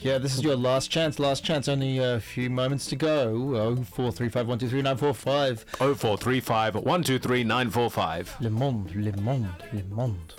Yeah, this is your last chance. Last chance. Only a few moments to go. 0435 123 945. 0435 123 945. Le Monde, Le Monde, Le Monde.